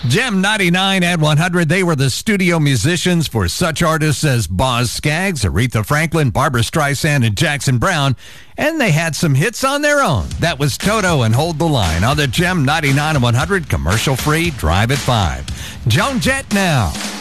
Gem 99 and 100, they were the studio musicians for such artists as Boz Scaggs, Aretha Franklin, Barbra Streisand, and Jackson Browne, and they had some hits on their own. That was Toto and Hold the Line on the Gem 99 and 100 commercial-free Drive at 5. Joan Jett now.